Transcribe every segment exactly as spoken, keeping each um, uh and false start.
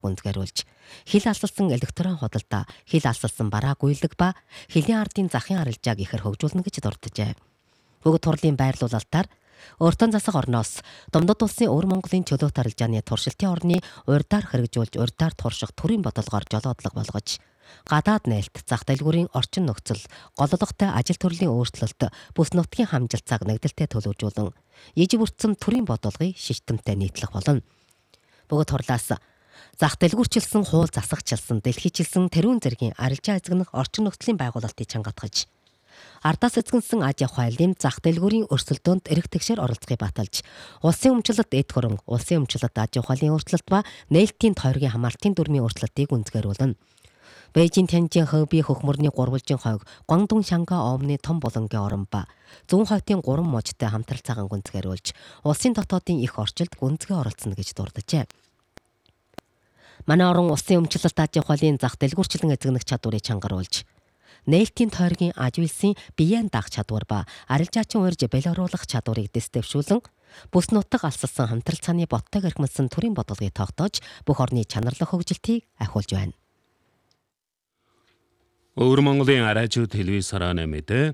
гүнзгийрүүлж хил алсалсан электрон худалдаа, хил алсалсан бараа гуйлаг ба хилийн ардын захын арилжааг ихэр хөгжүүлнэ гэж дурджээ. Бүгд турлын байрлуулалтаар өөртөө засаг орноос Домдод улсын Өвөр Монголын чөлөөт арилжааны туршилтын орны урьдаар хэрэгжүүлж урьдаар турших төрийн бодлогоор жолоодлого болгож гадаад нээлт, зах дэлгүүрийн орчин нөхцөл, голлогтой ажил төрлийн өөрчлөлт, бүс нутгийн хамжилтцааг нэгдэлтэй төлөвжүүлэн иж бүрдсэн төрийн бодлогыг шиштэмтэй нийтлэх болно. Бүгд турлаас зах дэлгүүрчилсэн, хууль засагчилсан, дэлхийчилсэн тэрүүн зэргийн арилжаа эзэгнэх орчин нөхцөлийн байгуулалтыг чангатгаж ардаас эзэгнсэн аж ахуй айлын зах дэлгүүрийн өрсөлдөөнд эрх тэгшээр оролцохыг баталж, улсын өмчлөлт эд хөрөнгө, улсын өмчлөлт аж ахуй айлын өөрчлөлт ба нээлтийн тойргийн хамаалтын дүрмийн өөрчлөлтийг гүнзгийрүүлнэ. Бээжин, Тяньжин, Хэби хөхмөрний гурвалжин хойг, Гуандун, Шанга, Омны том болонгийн орон ба зүүн хойтын гурван мужтай хамтралцаагаан гүнзгийрүүлж, улсын дотоодын их орчилд гүнзгий оролцоно гэж дурджээ. Манай орон улсын өмчлөлт аж ахуй айлын зах дэлгүүрчлэн эзэгнэх чадварыг чангаруулж, нээлтийн тойргийн аж үйлсийн биеийн даах чадвар ба арилжаачин урьж бэлоруулах чадварыг дэвшүүлэн бүс нутаг алсалсан хамтралцааны боттойг эрхэмсэн төрийн бодлогыг тогтоож бүх орны чанарлах хөгжилтийг ахиулж байна. Өвөр Монголын араажуу телевиз хорооны мэдээ.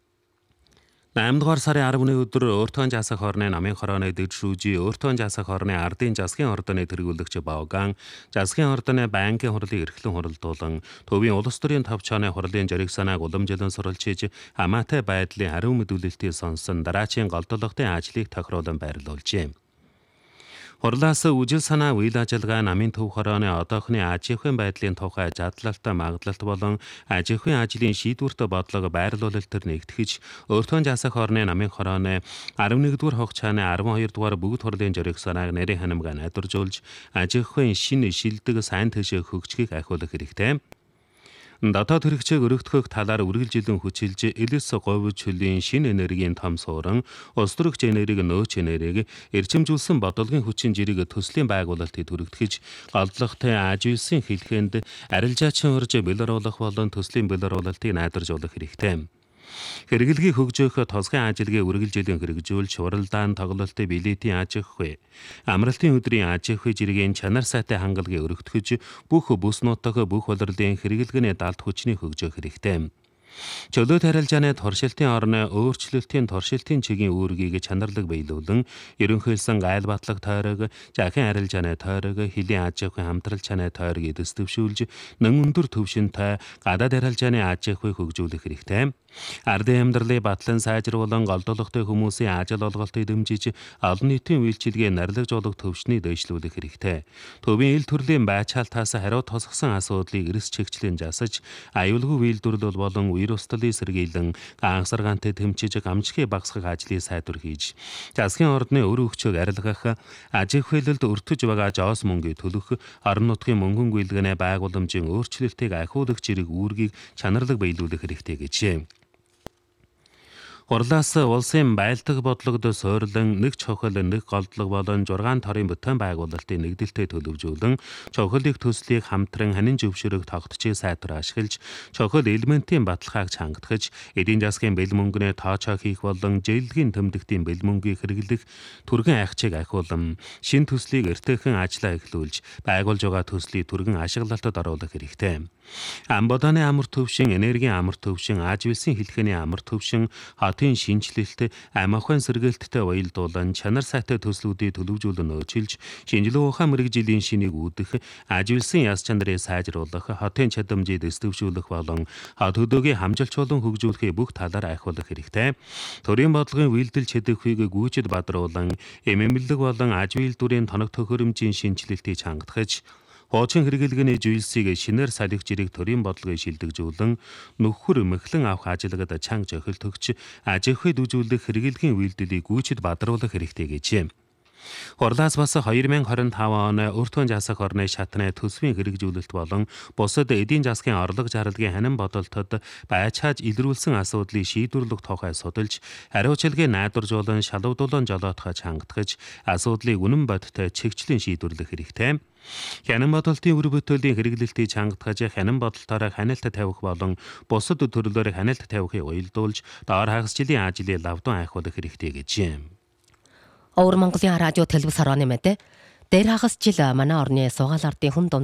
eight дугаар сарын арваны өдөр Өөртөө жасах хорны намын хорооны дэд шүүжи Өөртөө жасах хорны ардын засгийн ордоны тэргүүлэгч Бавган засгийн ордоны банкын хурлыг эрхлэн хуралдуулан төвийн улс төрийн товчооны хурлын жирэг санааг уламжилан суралцж хамаатай байдлын хариу мэдүүлэлтийг сонсон дараачийн голдуулалтын ажлыг тохируулан байрлуулжээ. Хурлаас үжил санаа үйл ажиллагаа намын төв хорооны одоохны аж ахуйн байдлын тухай задлалт, магадлалт болон аж ахуйн ажлын шийдвэрт бодлого байрлуулалт төр нэгтгэж Өөртөө жасах хорны намын хорооны eleven дугаар хугацааны twelve дугаар бүгд хурлын жирэг санааг нарийн ханамга найдваржуулж аж ахуйн шинэ шилдэг сайн төшөө хөгжихийг ахиулах хэрэгтэй. Дотоод хэрэгцээг өргөдгөх талаар үргэлжилэн хүчилж элэс говьч хөлийн шинэ энергийн том суурин, улс төрөгч энергийг нөөц энергийг эрчимжүүлсэн бодлогын хүчин жирийг төслийн байгуулалтыг түрэгдэж, голдлоготой аж үйлсийн хэлхэнд арилжаачин урьж бэлоруулах болон төслийн бэлоруулалтыг найдваржуулах хэрэгтэй. Хэрэглэгийг хөгжөөх тосгын ажилгээ үргэлжилэн хэрэгжүүлж, уралдаан, тоглолтын билетийн аж ахуй, амралтын өдрийн аж ахуй жиргийн чанар сайтай хангалгийг өргөтгөж, бүх бүс нутаг, бүх улирлын хэрэглэгээний далд хүчнийг хөгжөөх хэрэгтэй. Чөлөөт арилжааны туршилтын орны өөрчлөлтийн туршилтын чигийн үүргийг чанарлаг биелүүлэн, ерөнхийлсөн гайл батлаг тойрог, жахин арилжааны тойрог, хилийн аж ахуйн хамтрал чанаа тойрог дэвшүүлж, нэн өндөр төвшөнтэй гадаад арилжааны аж ахуйг хөгжүүлэх хэрэгтэй. Ардын амьдралыг батлан сайжруулан голдуулалтын хүмүүсийн ажил олголтыг дэмжиж, олон нийтийн үйлчилгээ нарлагжуулах төвшнийг дэвшлүүлэх хэрэгтэй. Төвийн ил төрлийн байцаалтаас хариу тосгосон асуудлыг эрс чигчлэн засаж, аюулгүй үйлдвэрлэл болон вирусталын сэргийлэн ганцаргаантай тэмчиж гамжихыг багасгах ажлыг сайдвар хийж, засгийн ордны өр өгчөөг арилгах, аж ахуйлалд өртөж байгаа жоос мөнгийг төлөх, орон нутгийн мөнгөн гүйлгээний байгууламжийн өөрчлөлтийг ахиулах зэрэг үүргийг чанарлаг биелүүлэх хэрэгтэй гэжээ. Хурлаас улсын байлдах бодлогод суйрлан нэг чухал нэг голдлого болон six торын бүтээн байгуулалтын нэгдэлтэй төлөвжүүлэн чухлыг төслийг хамтран ханин зөвшөөрөх тогтчийг сайтар ашиглаж чухал элементийн баталгааг чангатгаж эдийн засгийн бэл мөнгөний тоочоо хийх болон жийлгийн тэмдэгтийн бэл мөнгийг хэрэглэх түргэн айхчийг ахиулан шин төслийг эртээхэн ажиллаа эхлүүлж байгуулж байгаа төслийг түргэн ашиглалтад оруулах хэрэгтэй. Амбоданы амар төвшин, энергийн амар төвшин, аж үйлсийн хэлхээний амар төвшин, хотын шинжилэлт, ам ахуйн сэргээлттэй уялдуулан чанар сайтай төслүүдийг төлөвжүүлэн нөөцлж, шинжилгээ ухаан мэргэжлийн шинийг үүдэх, аж үйлсийн яс чанарыг сайжруулах, хотын чадамжийг дэвшүүлэх болон хот хөдөөгийн хамжилчуулан хөгжүүлэхийг бүх талаар ахиулах хэрэгтэй. Төрийн бодлогын үйлдэл чадахыг гүйцэд бадруулан, эмэмлэг болон аж үйлдвэрийн тоног төхөөрөмжийн шинжилэлтийг чангатгаж, хуучин хэрэглгээний зүйлсийг шинээр салхих жирийг төрийн бодлогыг шилдэгжүүлэн нөхөр мэхлэн авах ажиллагад чанга жохилт өгч аж ахуйд үзүүлэх хэрэглэгийн үйлдэлийг гүйцэд бадруулах хэрэгтэй гэжээ. Хурлаас бас twenty twenty-five оны Өөртөө жасах орны шатны төсвийн хэрэгжүүлэлт болон бусад эдийн засгийн орлого зарлагын ханин бодолтод байцааж илрүүлсэн асуудлыг шийдвэрлэх тухай судалж, хариуцлагыг найдваржуулан шалгуулан жолоотгож хангатгаж, асуудлыг үнэн бодиттой чигчлэн шийдвэрлэх хэрэгтэй. Хянан бодолтын үр бүтээлийн хэрэглэлтийг чангатгаж, хянан бодолтоор ханиалт тавих болон бусад төрлөөр ханиалт тавихыг уялдуулж, доор хагасчлын ажлыг лавдан айхуулах хэрэгтэй гэжээ. Өвөр Монголын радио телевиз хорооны мэдээ. Дээр хагас жил манай орны суугаал ардын хүн